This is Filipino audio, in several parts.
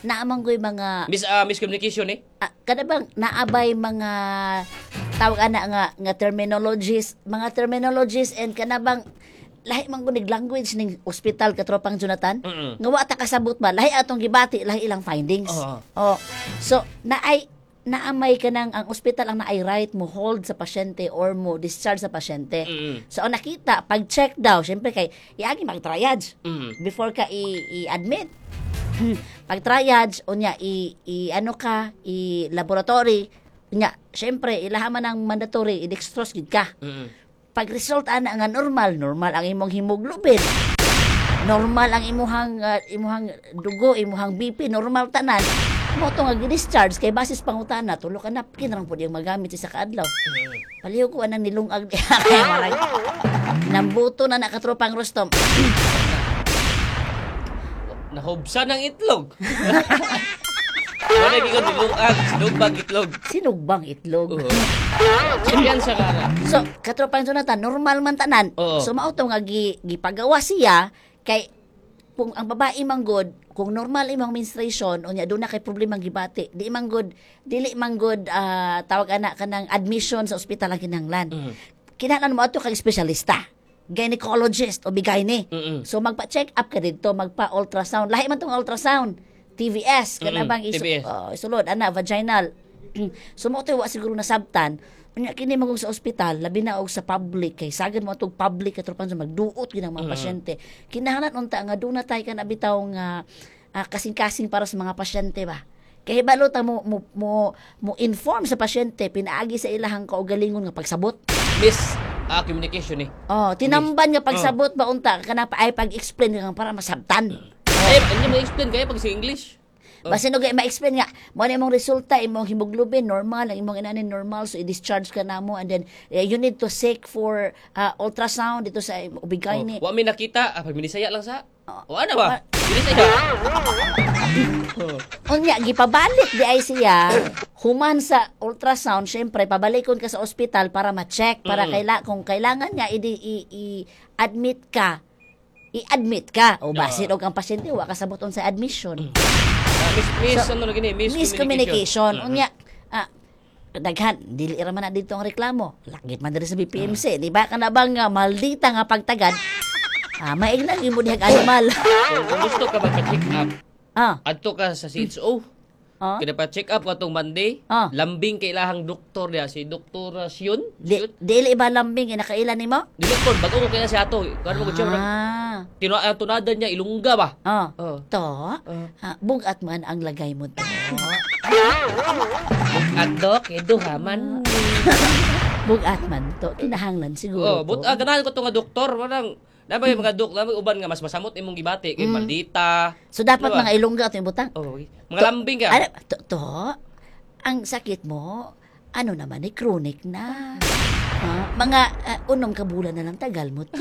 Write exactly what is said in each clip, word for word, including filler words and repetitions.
naamang ko'y mga Mis uh, miscommunication eh. ah, kada bang naabay mga tawag ana nga nga terminologies, mga terminologies and kana bang lahi man kunig language ning ospital katropang Jonathan. Mm-mm. Nga wa ta kasabot ba lahi atong gibati, lahi ilang findings. Oo. Oh. So naay naamay ka nang ang ospital ang naay right mo hold sa pasyente or mo discharge sa pasyente. Mm-mm. So ang nakita pag check daw syempre kay iagi mag-triage Mm. before ka i- i-admit. Pag triage unya i, i ano ka i laboratory unya syempre ilahaman ng mandatory i-dextrose gid ka. Mm. Pag result ana nga normal, normal ang imong hemoglobin. Normal ang imuhang uh, imuhang dugo, imuhang B P, normal tanan. Mo to nga gi-discharge kay basis pangutana tulo ka napkin lang pud yung magamit sa kaadlaw. Paliw ko anang nilungag kay marag. Nambuto na nakatropang Rostom. Nahubsa ng itlog. Wala gi ko nilungag, sinugbang itlog. Sinugbang itlog. Oo. Champion sa kara. So, katropang Jonathan, normal man tanan. Oo. So, mao to nga gi, gipagawa siya kay kung ang babae manggod, kung normal imong menstruation, unya doon na kay problema gibati. Di manggod, dili manggod ah, tawag ana kanang admission sa ospital ang kinahanglan. Mm. Kinahanglan mo ato kay espesyalista, gynecologist o bigay ni. Mm-mm. So magpa-check up ka dito, magpa-ultrasound. Lahi man tong ultrasound. T V S, kana Mm-mm, bang isu- T V S. oh, isulod ana vaginal. So mo wa siguro nasabtan. Unya kini magong sa ospital, labi na og sa public kay sagad mo atong public katrupan sa magduot gid ang mga Mm. pasyente. Kinahanglan unta nga do na tay kan abitaw nga ah, kasing-kasing para sa mga pasyente ba. Kay hibalo ta mo mo mo, mo inform sa pasyente pinaagi sa ilahang kaugalingon nga pagsabot. Miss ah, communication eh. Oh, tinamban nga pagsabot ba unta kana pa ay pag-explain nga para masabtan. Ay, hindi mo explain kaya pag sa English. Oh. Basta no ma-explain nga mo na imong resulta, imong hemoglobin normal, ang imong inanin normal, so i-discharge ka namo and then uh, you need to seek for uh, ultrasound dito sa ubigay ni. Oh, wa mi nakita, ah, pag minisaya lang sa. Oh. O ano ba? Minisaya. Oh. Unya gipabalik di ay siya human sa ultrasound, syempre pabalikon ka sa ospital para ma-check para Mm. kaila kung kailangan niya i- i- i-admit ka. I-admit ka o basin og ang pasyente wa kasabot on sa admission. Ah, miss, miss, So, ano na gini? Miss, Miscommunication. Mm-hmm. Unya, ah, daghan, dili ra man na dito ang reklamo. Langit man diri sa B P M C, di ba? Kana bang nga maldita nga pagtagad? Ah, maignan imo dihag animal. So, kung gusto ka magpa-check up, ah, adto ka sa C H O. ah, Kaya pa-check up katong Monday. Ah. Lambing kay ilahang doktor niya, si Doktor Sion. di, Sion? dili ba lambing nga nakailan nimo? Di doktor, bago ko kaya siya ato. Kano mo ko siya, Ah, tino ang tunadan niya, ilungga ba? ah, Oh. to, Oh. ah, bugat man ang lagay mo to. At dok, edo haman. Bugat man to, kinahanglan siguro Oh, but to. ah, ganahan ko to nga doktor, parang Nabay mga dok, nabay uban nga mas masamot imong gibati kay Mm. maldita. So dapat Diba? mga ilongga ato yung butang. Oh, mga lambing ka. Ano, to, to, ang sakit mo, ano naman eh, chronic na. Ha? Mga ah, unong kabulan na lang tagal mo to.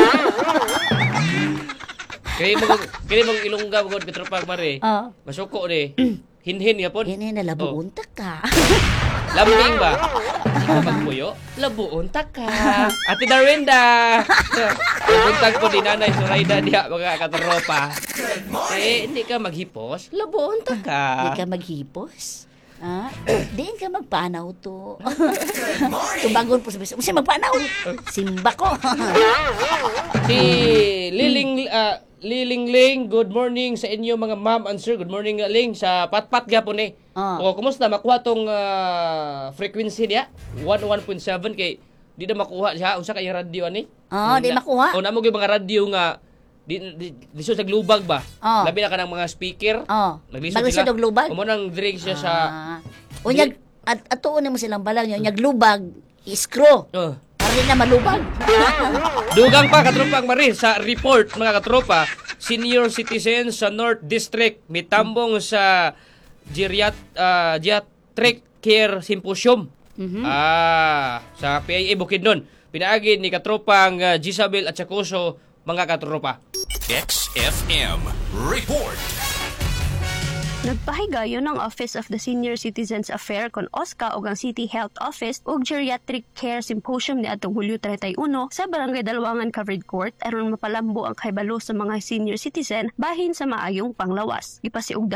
Kay mo kay mo ilungga mo gud katropag mare. Ah. Masuko ni. Hinhin nga pod. Yan na labuon ta ka. Lambing ba? Di ka magpuyo? Labuon ta ka. Ate Darwinda. Puntag po di nanay Suraida diha mga katropa. Eh, hindi ka maghipos? Labuon ta ka. Di ka maghipos. Ha? Diin ka magpanaw to. Tubagon po sa bisa. Kasi magpanaw. Simba ko. Si Liling ah, Liling Ling, good morning sa inyo mga ma'am and sir. Good morning nga, Ling sa Patpat gyapon eh. Ah. O kumusta makuha tong ah, frequency niya? one oh one point seven kay di na makuha siya unsa kay radio ani? Ah, di Na- makuha? O namo gyud mga radio nga di di, di siya naglubag ba? Ah. Labi na kanang mga speaker. Oh. Naglisod Maglisod sila. og lubag? Umo nang drink siya sa Ah. Unyag, at atuon mo silang balaw niyo. Unyag lubag, iskro. oh. Para na malubag. Dugang pa katropang Marie sa report mga katropa, senior citizen sa North District mitambong sa Geriat uh, Geriatric Care Symposium. Mhm. Ah, sa P I A Bukidnon. Pinaagi ni katropang uh, Gisabel at Chacoso mga katropa. X F M Report. Nagpahigayon ang Office of the Senior Citizens Affair kon O S C A ug ang City Health Office ug Geriatric Care Symposium niadtong Hulyo thirty-one sa Barangay Dalwangan Covered Court aron mapalambo ang kahibalo sa mga senior citizen bahin sa maayong panglawas. Gipasiugda